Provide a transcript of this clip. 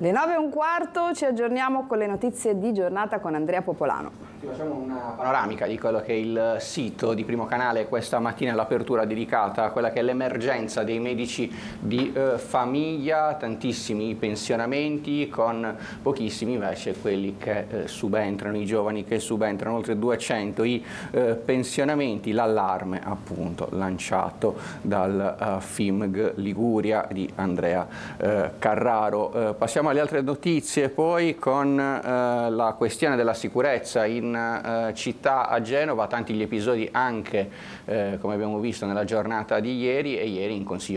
Le 9:15 ci aggiorniamo con le notizie di giornata con Andrea Popolano. Ti facciamo una panoramica di quello che è il sito di Primo Canale questa mattina, l'apertura dedicata a quella che è l'emergenza dei medici di famiglia, tantissimi pensionamenti con pochissimi invece quelli che subentrano, i giovani che subentrano, oltre 200 i pensionamenti, l'allarme appunto lanciato dal FIMG Liguria di Andrea Carraro. Passiamo alle altre notizie poi con la questione della sicurezza in città a Genova, tanti gli episodi anche come abbiamo visto nella giornata di ieri, e ieri in Consiglio